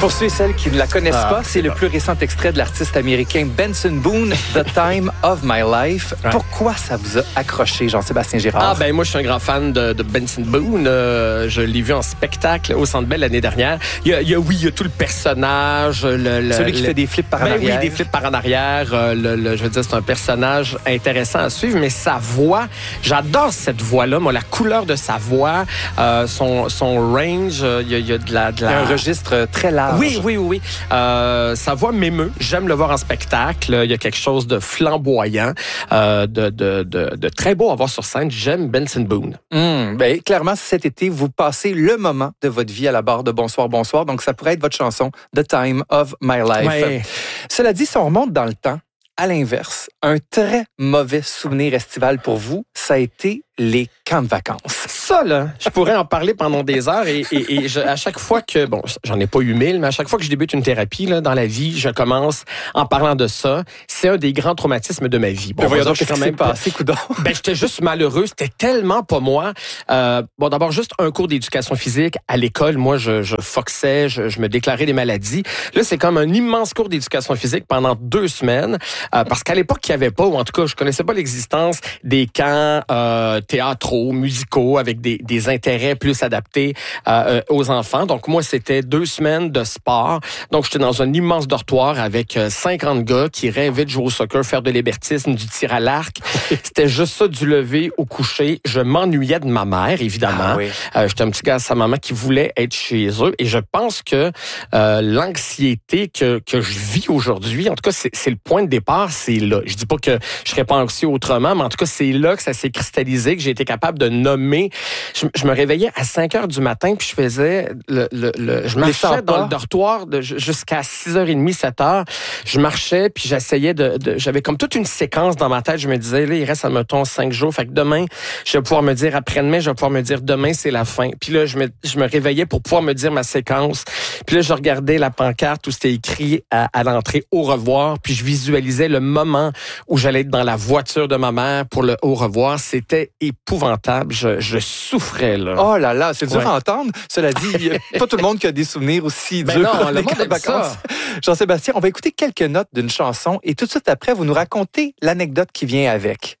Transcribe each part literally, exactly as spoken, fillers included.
Pour ceux et celles qui ne la connaissent Ah, pas, c'est c'est le bon. plus récent extrait de l'artiste américain Benson Boone, The Time of My Life. Ouais. Pourquoi ça vous a accroché, Jean-Sébastien Girard? Ah ben moi je suis un grand fan de, de Benson Boone. Euh, je l'ai vu en spectacle au Centre Bell l'année dernière. Il y a, il y a oui, il y a tout le personnage, le, le Celui qui le, fait des flips par en ben arrière. oui, des flips par en arrière. Euh, le, le, je veux dire, c'est un personnage intéressant à suivre, mais sa voix, j'adore cette voix-là. Moi, la couleur de sa voix, euh, son, son range, euh, il y a, il y a de la, de Il y la... a un registre très large. Oui, oui, oui. Euh, sa voix m'émeut. J'aime le voir en spectacle. Il y a quelque chose de flamboyant, euh, de, de, de, de très beau à voir sur scène. J'aime Benson Boone. Hum, ben, clairement, cet été, vous passez le moment de votre vie à la barre de Bonsoir, Bonsoir. Donc, ça pourrait être votre chanson The Time of My Life. Ouais. Cela dit, si on remonte dans le temps, à l'inverse, un très mauvais souvenir estival pour vous, ça a été les camps de vacances. Ça, là, je pourrais en parler pendant des heures et, et, et je, à chaque fois que, bon, j'en ai pas eu mille, mais à chaque fois que je débute une thérapie là, dans la vie, je commence en parlant de ça. C'est un des grands traumatismes de ma vie. Bon, Ben voyons on va donc, dire qu'est-ce que qui s'est passé, coudonc? Ben, j'étais juste malheureux. C'était tellement pas moi. Euh, bon, d'abord, juste un cours d'éducation physique à l'école. Moi, je, je foxais, je, je me déclarais des maladies. Là, c'est comme un immense cours d'éducation physique pendant deux semaines. Euh, parce qu'à l'époque, il n'y avait pas, ou en tout cas, je connaissais pas l'existence des camps euh, théâtraux, musicaux, avec des, des intérêts plus adaptés euh, aux enfants. Donc, moi, c'était deux semaines de sport. Donc, j'étais dans un immense dortoir avec cinquante gars qui rêvaient de jouer au soccer, faire de l'hébertisme, du tir à l'arc. C'était juste ça, du lever au coucher. Je m'ennuyais de ma mère, évidemment. Ah oui. Euh, j'étais un petit gars à sa maman qui voulait être chez eux. Et je pense que euh, l'anxiété que, que je vis aujourd'hui, en tout cas, c'est, c'est le point de départ, c'est là. Je dis pas que je serais pas anxieux autrement, mais en tout cas, c'est là que ça s'est cristallisé, que j'ai été capable de nommer. Je, je me réveillais à cinq heures du matin, puis je faisais le, le, le je marchais dans le dortoir de, jusqu'à six heures trente, sept heures. Je marchais, puis j'essayais de, de... J'avais comme toute une séquence dans ma tête. Je me disais, là, il reste, admettons, cinq jours. Fait que demain, je vais pouvoir me dire, après-demain, je vais pouvoir me dire, demain, c'est la fin. Puis là, je me, je me réveillais pour pouvoir me dire ma séquence. Puis là, je regardais la pancarte où c'était écrit à, à l'entrée « Au revoir », puis je visualisais le moment où j'allais être dans la voiture de ma mère pour le « Au revoir ». C'était épouvantable. Je, je souffrais, là. Oh là là, c'est dur Ouais. à entendre. Cela dit, il n'y a pas tout le monde qui a des souvenirs aussi Ben durs. non, le des monde camps de aime vacances. ça. Jean-Sébastien, on va écouter quelques notes d'une chanson et tout de suite après, vous nous racontez l'anecdote qui vient avec.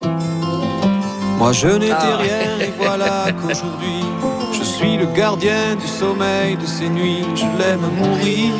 Moi je n'étais Ah. rien et voilà qu'aujourd'hui je suis le gardien du sommeil de ces nuits. Je l'aime à mourir.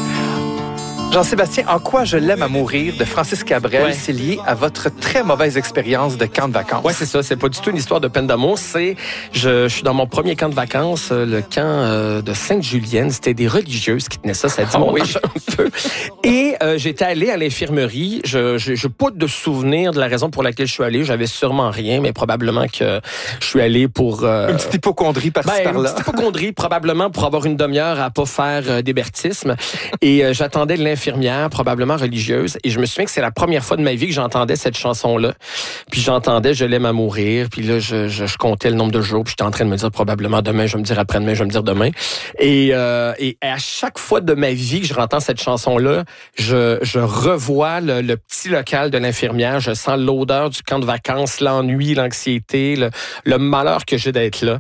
Jean-Sébastien, En quoi je l'aime à mourir de Francis Cabrel, Ouais. c'est lié à votre très mauvaise expérience de camp de vacances. Ouais, c'est ça. C'est pas du tout une histoire de peine d'amour. C'est, je, je suis dans mon premier camp de vacances, euh, le camp euh, de Sainte-Julienne. C'était des religieuses qui tenaient ça. Ça dit Ah mon oui. âge un peu. Et euh, j'étais allé à l'infirmerie. Je, je, je pas de souvenir de la raison pour laquelle je suis allé. J'avais sûrement rien, mais probablement que je suis allé pour euh, Une petite hypochondrie par-ci ben, une par-là. petite hypochondrie, probablement pour avoir une demi-heure à pas faire euh, d'hébertisme. Et euh, j'attendais l'infirmière, probablement religieuse. Et je me souviens que c'est la première fois de ma vie que j'entendais cette chanson-là. Puis j'entendais « Je l'aime à mourir ». Puis là, je, je, je comptais le nombre de jours. Puis j'étais en train de me dire probablement demain, je vais me dire après-demain, je vais me dire demain. Et, euh, et à chaque fois de ma vie que je entends cette chanson-là, je, je revois le, le petit local de l'infirmière. Je sens l'odeur du camp de vacances, l'ennui, l'anxiété, le, le malheur que j'ai d'être là.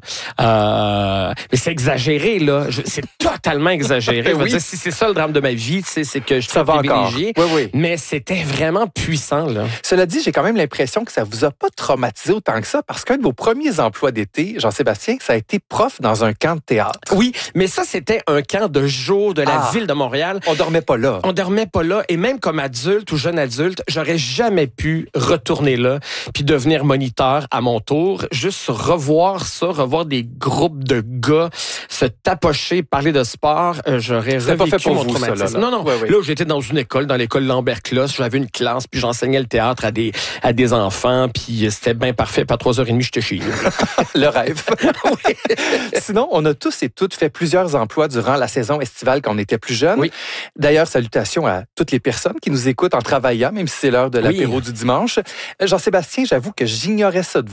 Euh, mais c'est exagéré, là. Je, c'est totalement exagéré. Je veux Oui. dire, si c'est ça le drame de ma vie, tu sais, c'est que je suis Ça va encore. privilégié. Oui, oui. Mais c'était vraiment puissant, là. Cela dit, j'ai quand même l'impression que ça vous a pas traumatisé autant que ça parce qu'un de vos premiers emplois d'été, Jean-Sébastien, ça a été prof dans un camp de théâtre. Oui, mais ça, c'était un camp de jour de la Ah. ville de Montréal. On dormait pas là. On dormait pas là. Et même comme adulte ou jeune adulte, j'aurais jamais pu retourner là puis devenir moniteur à mon tour. Juste revoir ça, revoir des groupes de gars se tapocher, parler de sport, euh, j'aurais C'était pas revécu fait pour mon vous, ça, traumatisme. là, là. Non, non. Ouais, ouais. Là, j'étais dans une école, dans l'école Lambert-Closse. J'avais une classe, puis j'enseignais le théâtre à des, à des enfants, puis c'était bien parfait. Puis à trois heures trente, j'étais chez nous. Le rêve. Oui. Sinon, on a tous et toutes fait plusieurs emplois durant la saison estivale quand on était plus jeunes. Oui. D'ailleurs, salutations à toutes les personnes qui nous écoutent en travaillant, même si c'est l'heure de l'apéro Oui. du dimanche. Jean-Sébastien, j'avoue que j'ignorais ça de vous.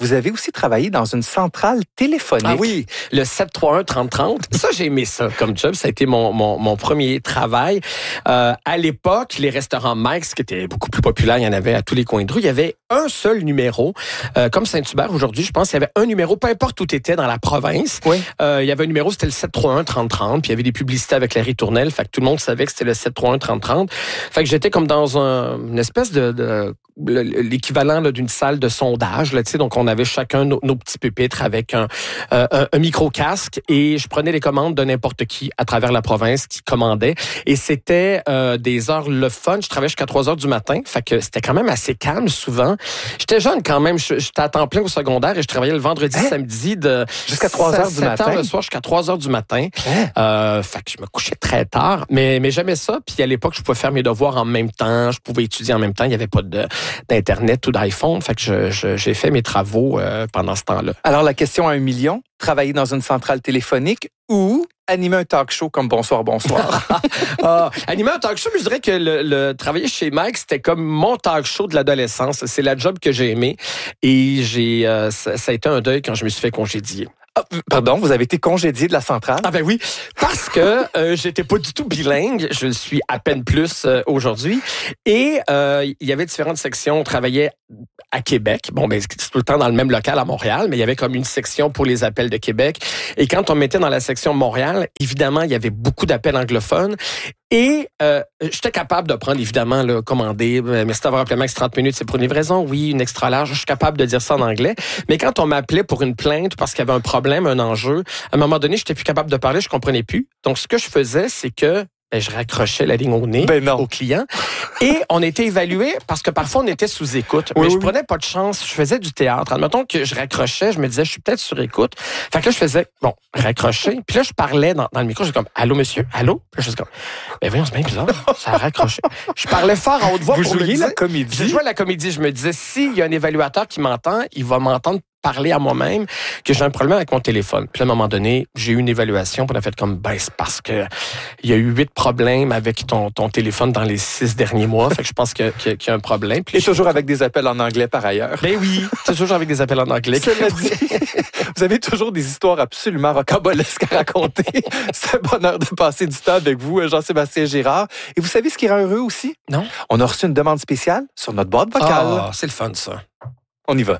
vous avez aussi travaillé dans une centrale téléphonique. Ah oui, le sept trois un trente trente. Ça, j'ai aimé ça comme job. Ça a été mon, mon, mon premier travail. Euh, à l'époque, les restaurants Mike's, qui étaient beaucoup plus populaires, il y en avait à tous les coins de rue, il y avait un seul numéro. Euh, comme Saint-Hubert, aujourd'hui, je pense qu'il y avait un numéro, peu importe où tu étais dans la province. Oui. Euh, il y avait un numéro, c'était le sept trois un trente trente, puis il y avait des publicités avec Larry Tournelle, fait que tout le monde savait que c'était le sept trois un trente trente. Fait que j'étais comme dans un, une espèce de... de l'équivalent là, d'une salle de sondage. Là, donc, on avait chacun nos, nos petits pupitres avec un, euh, un, un micro-casque et je prenais les commandes de n'importe qui à travers la province qui commandait. Et c'était euh, des heures le fun. Je travaillais jusqu'à trois heures du matin. Fait que c'était quand même assez calme souvent. J'étais jeune quand même. J'étais à temps plein au secondaire et je travaillais le vendredi, hein? Samedi de jusqu'à trois heures du matin. sept heures le soir jusqu'à trois heures du matin. Hein? Euh, fait que je me couchais très tard. Mais, mais j'aimais ça. Puis à l'époque, je pouvais faire mes devoirs en même temps. Je pouvais étudier en même temps. Il n'y avait pas de d'Internet ou d'iPhone. Fait que je, je, j'ai fait mes travaux euh, pendant ce temps-là. Alors, la question à un million, travailler dans une centrale téléphonique ou animer un talk show comme Bonsoir, Bonsoir? ah, animer un talk show, je dirais que le, le travailler chez Mike, c'était comme mon talk show de l'adolescence. C'est la job que j'ai aimé et j'ai, euh, ça, ça a été un deuil quand je me suis fait congédier. Ah, pardon, vous avez été congédié de la centrale? Ah ben oui, parce que euh, j'étais pas du tout bilingue, je le suis à peine plus euh, aujourd'hui. Et euh, il y avait différentes sections, on travaillait à Québec. Bon, ben c'est tout le temps dans le même local à Montréal, mais il y avait comme une section pour les appels de Québec. Et quand on mettait dans la section Montréal, évidemment, il y avait beaucoup d'appels anglophones. Et euh, j'étais capable de prendre, évidemment, là, commander, mais c'est avoir appelé max trente minutes, c'est pour une livraison, oui, une extra large, je suis capable de dire ça en anglais. Mais quand on m'appelait pour une plainte parce qu'il y avait un problème, un enjeu, à un moment donné, j'étais plus capable de parler, je comprenais plus. Donc, ce que je faisais, c'est que ben, je raccrochais la ligne au nez ben au client. Et on était évalué parce que parfois, on était sous écoute. Oui, mais oui. je prenais pas de chance. Je faisais du théâtre. Admettons que je raccrochais, je me disais, je suis peut-être sur écoute. Fait que là, je faisais, bon, raccrocher. Puis là, je parlais dans, dans le micro. J'étais comme, allô, monsieur? Allô? Puis là, je faisais comme, ben voyons, c'est bien bizarre. Ça a raccroché. Je parlais fort à haute voix. Vous pour me jouiez dire, la comédie? Je jouais la comédie. Je me disais, s'il y a un évaluateur qui m'entend, il va m'entendre parler à moi-même que j'ai un problème avec mon téléphone. Puis à un moment donné, j'ai eu une évaluation, puis on a fait comme, ben, c'est parce que il y a eu huit problèmes avec ton, ton téléphone dans les six derniers mois. Fait que je pense que, que, qu'il y a un problème. Puis Et toujours avec des appels en anglais par ailleurs. Ben oui, toujours avec des appels en anglais. Cela dit, vous avez toujours des histoires absolument rocambolesques à raconter. C'est un bonheur de passer du temps avec vous, Jean-Sébastien Girard. Et vous savez ce qui rend heureux aussi? Non. On a reçu une demande spéciale sur notre boîte vocale. Ah, c'est le fun, ça. On y va.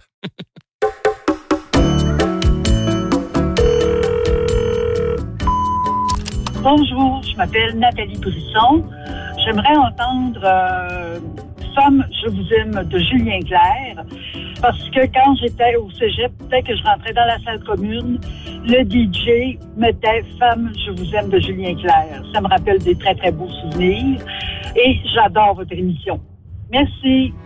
Bonjour, je m'appelle Nathalie Brisson. J'aimerais entendre euh, « Femme, je vous aime » de Julien Clerc, parce que quand j'étais au cégep, peut-être que je rentrais dans la salle commune, le D J mettait « Femme, je vous aime » de Julien Clerc. Ça me rappelle des très, très beaux souvenirs et j'adore votre émission. Merci.